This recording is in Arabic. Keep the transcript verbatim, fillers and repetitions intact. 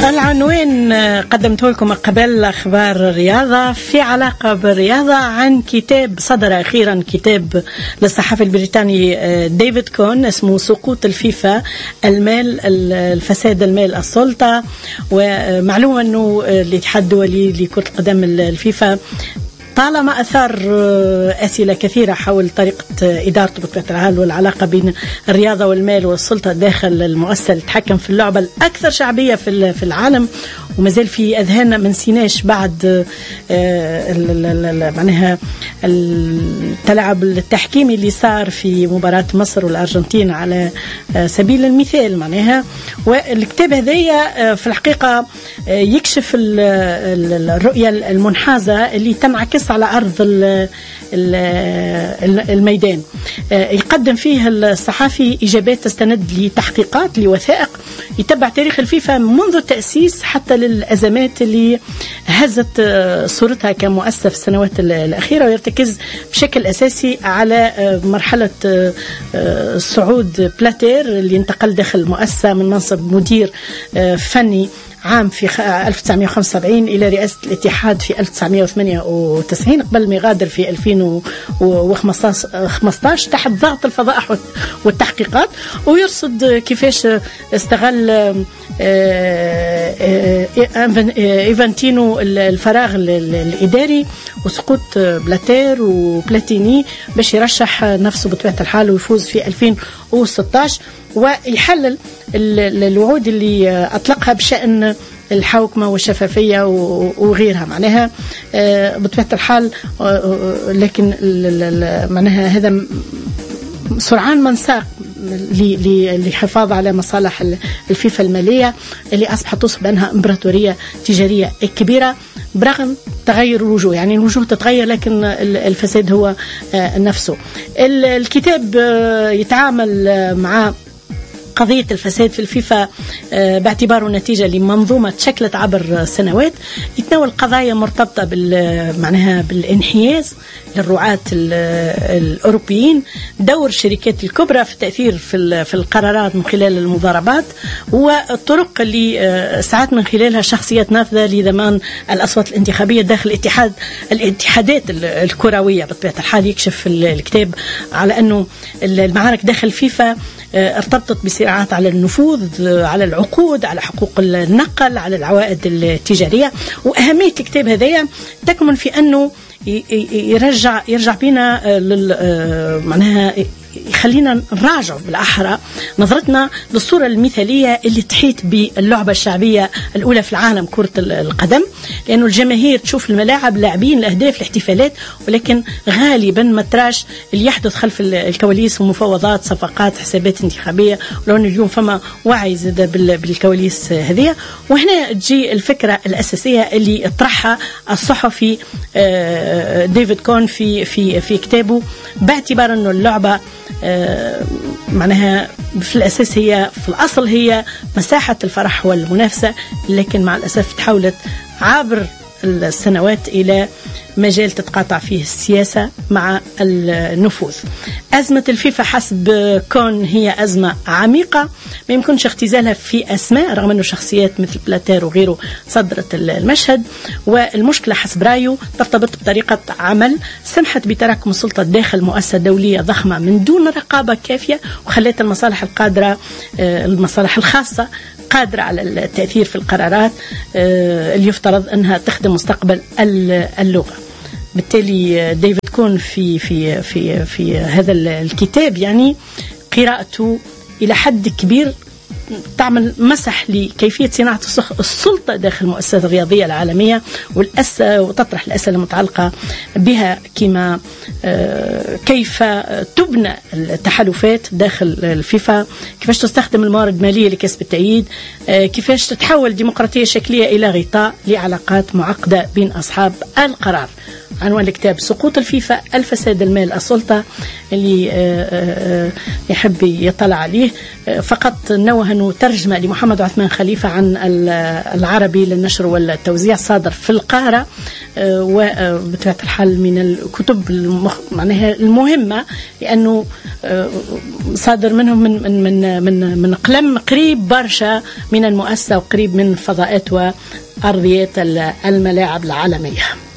العنوان قدمته لكم قبل أخبار الرياضة في علاقة بالرياضة عن كتاب صدر أخيرا، كتاب للصحفي البريطاني ديفيد كون اسمه سقوط الفيفا، المال الفساد المال السلطة. ومعلومة أنه الاتحاد الدولي لكرة القدم الفيفا طالما أثار أسئلة كثيرة حول طريقة إدارته بطبيعة الحال والعلاقة بين الرياضة والمال والسلطة داخل المؤسسة اللي تحكم في اللعبة الأكثر شعبية في العالم، وما زال في أذهاننا ما نسيناش بعد معناها التلاعب التحكيمي اللي صار في مباراة مصر والأرجنتين على سبيل المثال معناها. والكتاب هذايا في الحقيقة يكشف الرؤية المنحازة اللي تنعكس على أرض الميدان. يقدم فيه الصحفي إجابات تستند لتحقيقات لوثائق يتبع تاريخ الفيفا منذ التأسيس حتى للأزمات اللي هزت صورتها كمؤسسة في السنوات الأخيرة، ويرتكز بشكل أساسي على مرحلة صعود بلاتير اللي انتقل داخل المؤسسة من منصب مدير فني عام في ألف وتسعمائة وخمسة وسبعين إلى رئاسة الاتحاد في ألف وتسعمائة وثمانية وتسعين قبل ما يغادر في ألفين وخمسة عشر تحت ضغط الفضائح والتحقيقات، ويرصد كيفاش استغل إيفانتينو الفراغ الإداري وسقوط بلاتير وبلاتيني باش يرشح نفسه بطبيعة الحال ويفوز في ألفين وستة عشر، ويحلل الوعود اللي أطلقها بشأن الحوكمة والشفافية وغيرها معناها بطبيعة الحال. لكن معناها هذا سرعان ما انساق للحفاظ على مصالح الفيفا المالية اللي أصبحت توصف بأنها إمبراطورية تجارية كبيرة برغم تغير الوجوه، يعني الوجوه تتغير لكن الفساد هو نفسه. الكتاب يتعامل مع قضية الفساد في الفيفا باعتباره نتيجة لمنظومة تشكلت عبر سنوات، يتناول قضايا مرتبطة معناها بالانحياز للرعاة الأوروبيين، دور الشركات الكبرى في التأثير في القرارات من خلال المضاربات، والطرق اللي ساعات من خلالها شخصيات نافذة لضمان الأصوات الانتخابية داخل الاتحاد الاتحادات الكروية. بطبيعة الحال يكشف الكتاب على أنه المعارك داخل الفيفا ارتبطت بصراعات على النفوذ، على العقود، على حقوق النقل، على العوائد التجارية. وأهمية الكتاب هذايا تكمن في أنه يرجع يرجع بينا معناها يخلينا نراجع بالأحرى نظرتنا للصورة المثالية اللي تحيط باللعبة الشعبية الأولى في العالم كرة القدم، لأنه الجماهير تشوف الملاعب، لاعبين، الأهداف، الاحتفالات، ولكن غالبا ما تراش اللي يحدث خلف الكواليس ومفاوضات، صفقات، حسابات انتخابية، ولو أن اليوم فما وعي زاد بالكواليس هذه. وهنا تجي الفكرة الأساسية اللي طرحها الصحفي ديفيد كون في في في كتابه، باعتبار أنه اللعبة معناها في الأساس هي في الأصل هي مساحة الفرح والمنافسة، لكن مع الأسف تحولت عبر السنوات إلى مجال تتقاطع فيه السياسة مع النفوذ. أزمة الفيفا حسب كون هي أزمة عميقة ما يمكنش اختزالها في أسماء، رغم أنه شخصيات مثل بلاتير وغيره صدرت المشهد. والمشكلة حسب رأيه ترتبط بطريقة عمل سمحت بتراكم السلطة داخل مؤسسة دولية ضخمة من دون رقابة كافية، وخلت المصالح القادرة المصالح الخاصة قادرة على التأثير في القرارات اللي يفترض أنها تخدم مستقبل اللغة. بالتالي ديفيد كون في في في في هذا الكتاب يعني قراءته إلى حد كبير تعمل مسح لكيفية صناعة السلطة داخل المؤسسات الرياضية العالمية والأسئلة، وتطرح الأسئلة المتعلقة بها كما كيف تبنى التحالفات داخل الفيفا، كيفاش تستخدم الموارد المالية لكسب التأييد، كيفاش تتحول الديمقراطية الشكلية إلى غطاء لعلاقات معقدة بين أصحاب القرار. عنوان الكتاب سقوط الفيفا، الفساد المال السلطة، اللي يحب يطلع عليه. فقط نوه أنه ترجمة لمحمد عثمان خليفة عن العربي للنشر والتوزيع صادر في القاهرة، وبطبيعة الحال من الكتب المخ... معناها المهمة، لأنه صادر منهم من من من من, من قلم قريب برشا من المؤسسة وقريب من فضاءات وأرضيات الملاعب العالمية.